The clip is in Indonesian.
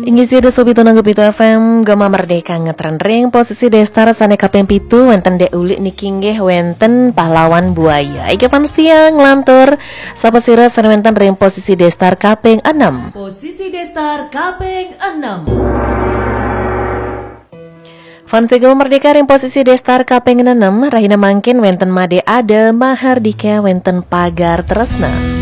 Inggih sida sobi tunanggu pitu FM Gema Merdeka ngetren ring posisi destar sane kaping pitu wenten dek ulik niki nggih wenten pahlawan buaya. Iki pan siang ngelantur sapa sira sane wenten ring posisi destar kaping 6. Posisi destar kaping 6. Fansi Gema Merdeka ring posisi destar kaping 6 rahina mangkin wenten Made Ade Mahardika wenten Pagar Tresna.